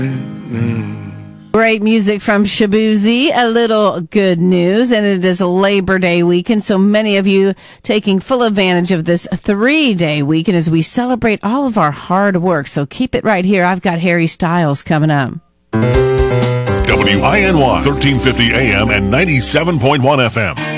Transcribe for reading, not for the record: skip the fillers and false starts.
Great music from Shaboozey. A little good news, and it is a Labor Day weekend, so many of you taking full advantage of this 3-day weekend as we celebrate all of our hard work. So keep it right here. I've got Harry Styles coming up. WINY 1350 AM and 97.1 FM.